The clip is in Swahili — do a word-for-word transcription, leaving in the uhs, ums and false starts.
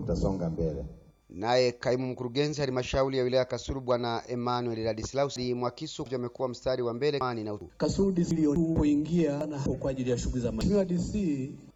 tutasonga mbele. Naye kaimu mkurugenzi halmashauri ya wilaya Kasulu Bwana Emmanuel Ladislaus Mwakisu amekuwa mstari wa mbele na Kasulu D C kuingia na kwa ajili ya shughuli za Mheshimiwa D C